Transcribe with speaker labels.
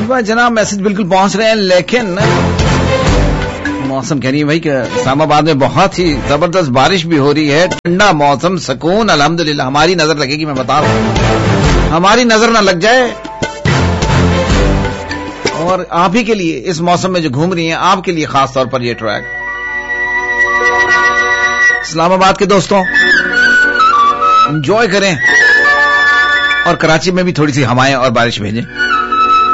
Speaker 1: भाई जनाब मैसेज बिल्कुल पहुंच रहे हैं, लेकिन मौसम कह रही है भाई कि इस्लामाबाद में बहुत ही जबरदस्त बारिश भी हो रही है, ठंडा मौसम, सुकून, अल्हम्दुलिल्लाह। हमारी नजर लगेगी, मैं बता रहा हूं, हमारी नजर ना लग जाए। और आप ही के लिए इस मौसम में जो घूम रही हैं, आपके लिए खास तौर पर ये ट्रैक। इस्लामाबाद के दोस्तों एंजॉय करें और कराची में भी थोड़ी सी हवाएं और बारिश भेजें।